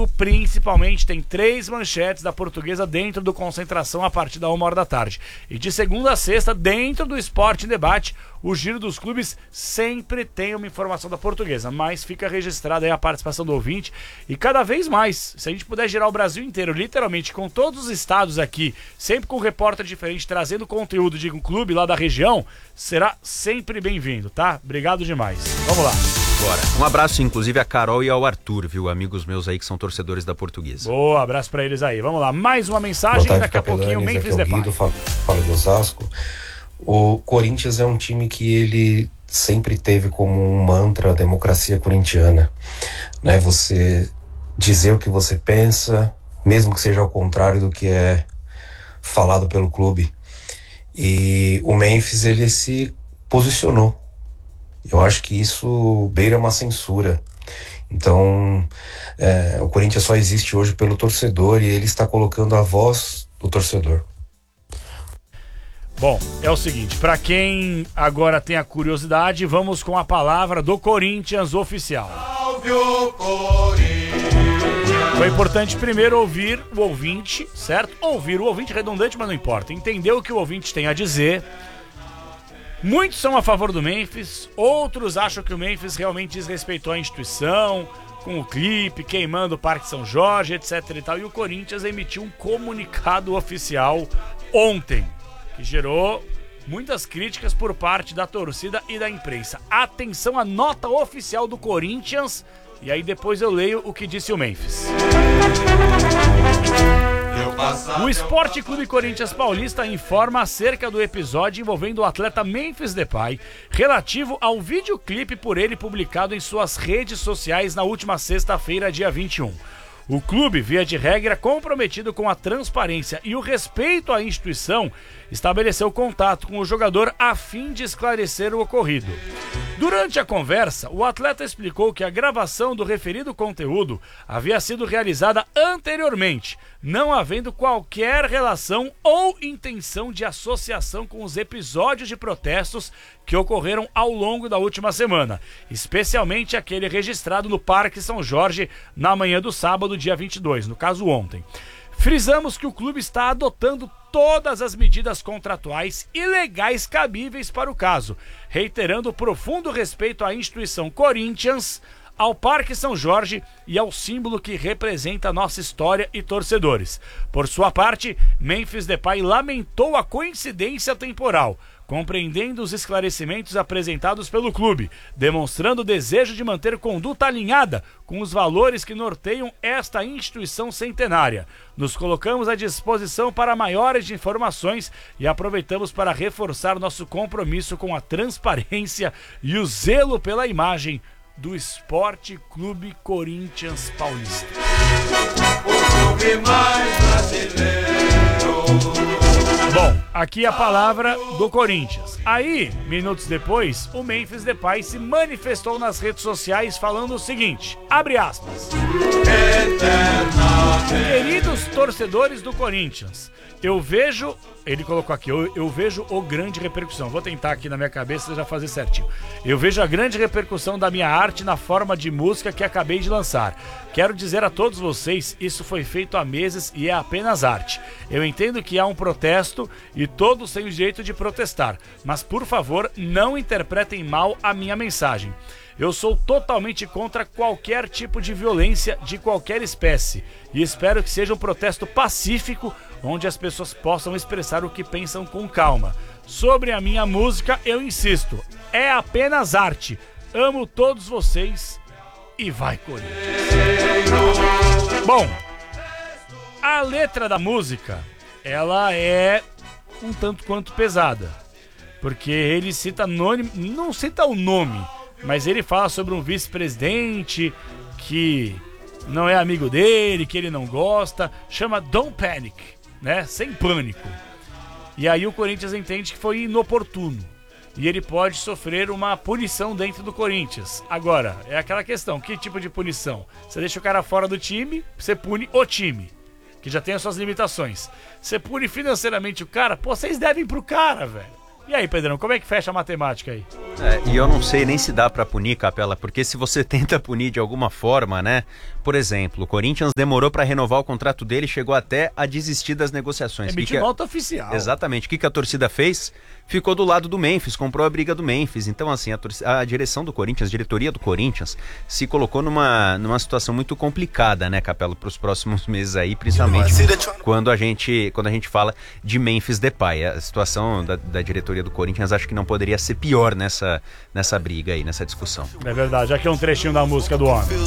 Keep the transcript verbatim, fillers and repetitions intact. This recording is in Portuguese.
domingo, principalmente, tem três manchetes da Portuguesa dentro do Concentração a partir da uma hora da tarde. E de segunda a sexta, dentro do Esporte em Debate, o Giro dos Clubes sempre tem uma informação da Portuguesa, mas fica registrada aí a participação do ouvinte. E cada vez mais, se a gente puder girar o Brasil inteiro, literalmente, com todos os estados aqui, sempre com um repórter diferente, trazendo conteúdo de um clube lá da região, será sempre bem-vindo, tá? Obrigado demais. Vamos lá. Bora. Um abraço, inclusive, a Carol e ao Arthur, viu? Amigos meus aí que são torcedores da Portuguesa. Boa, abraço pra eles aí. Vamos lá, mais uma mensagem, tarde, daqui a pouquinho o Memphis Depay. Fala do Osasco. O Corinthians é um time que ele sempre teve como um mantra a democracia corintiana, né? Você dizer o que você pensa, mesmo que seja ao contrário do que é falado pelo clube. E o Memphis, ele se posicionou. Eu acho que isso beira uma censura. Então, é, o Corinthians só existe hoje pelo torcedor e ele está colocando a voz do torcedor. Bom, é o seguinte, para quem agora tem a curiosidade, vamos com a palavra do Corinthians oficial. Salve o Corinthians! Foi importante primeiro ouvir o ouvinte, certo? Ouvir o ouvinte redundante, mas não importa. Entender o que o ouvinte tem a dizer. Muitos são a favor do Memphis, outros acham que o Memphis realmente desrespeitou a instituição, com o clipe, queimando o Parque São Jorge, etc e tal. E o Corinthians emitiu um comunicado oficial ontem, que gerou muitas críticas por parte da torcida e da imprensa. Atenção à nota oficial do Corinthians, e aí depois eu leio o que disse o Memphis. O Esporte Clube Corinthians Paulista informa acerca do episódio envolvendo o atleta Memphis Depay, relativo ao videoclipe por ele publicado em suas redes sociais na última sexta-feira, dia vinte e um. O clube, via de regra, comprometido com a transparência e o respeito à instituição, estabeleceu contato com o jogador a fim de esclarecer o ocorrido. Durante a conversa, o atleta explicou que a gravação do referido conteúdo havia sido realizada anteriormente, não havendo qualquer relação ou intenção de associação com os episódios de protestos que ocorreram ao longo da última semana, especialmente aquele registrado no Parque São Jorge na manhã do sábado, dia vinte e dois, no caso ontem. Frisamos que o clube está adotando todas as medidas contratuais e legais cabíveis para o caso, reiterando o profundo respeito à instituição Corinthians, ao Parque São Jorge e ao símbolo que representa nossa história e torcedores. Por sua parte, Memphis Depay lamentou a coincidência temporal, compreendendo os esclarecimentos apresentados pelo clube, demonstrando o desejo de manter conduta alinhada com os valores que norteiam esta instituição centenária. Nos colocamos à disposição para maiores informações e aproveitamos para reforçar nosso compromisso com a transparência e o zelo pela imagem do Esporte Clube Corinthians Paulista. O clube mais brasileiro. Bom, aqui a palavra do Corinthians. Aí, minutos depois, o Memphis Depay se manifestou nas redes sociais falando o seguinte, abre aspas. Queridos torcedores do Corinthians, eu vejo, ele colocou aqui, eu, eu vejo o grande repercussão. Vou tentar aqui na minha cabeça já fazer certinho. Eu vejo a grande repercussão da minha arte na forma de música que acabei de lançar. Quero dizer a todos vocês, isso foi feito há meses e é apenas arte. Eu entendo que há um protesto e todos têm o direito de protestar, mas por favor, não interpretem mal a minha mensagem. Eu sou totalmente contra qualquer tipo de violência de qualquer espécie e espero que seja um protesto pacífico onde as pessoas possam expressar o que pensam com calma. Sobre a minha música, eu insisto, é apenas arte. Amo todos vocês e vai, Corinthians. Bom, a letra da música, ela é um tanto quanto pesada, porque ele cita anônimo, não cita o nome, mas ele fala sobre um vice-presidente que não é amigo dele, que ele não gosta, chama Don't Panic, né? Sem pânico. E aí o Corinthians entende que foi inoportuno e ele pode sofrer uma punição dentro do Corinthians. Agora, é aquela questão, que tipo de punição? Você deixa o cara fora do time, você pune o time, que já tem as suas limitações. Você pune financeiramente o cara, pô, vocês devem pro cara, velho. E aí, Pedrão, como é que fecha a matemática aí? É, e eu não sei nem se dá pra punir, Capela, porque se você tenta punir de alguma forma, né, Por exemplo, o Corinthians demorou para renovar o contrato dele, chegou até a desistir das negociações. Emitiu nota oficial. Exatamente. O que, que a torcida fez? Ficou do lado do Memphis, comprou a briga do Memphis. Então, assim, a, torcida, a direção do Corinthians, a diretoria do Corinthians, se colocou numa, numa situação muito complicada, né, Capelo, para os próximos meses aí, principalmente quando a gente, quando a gente fala de Memphis Depay. A situação da, da diretoria do Corinthians acho que não poderia ser pior nessa, nessa briga aí, nessa discussão. É verdade. Aqui é um trechinho da música do homem.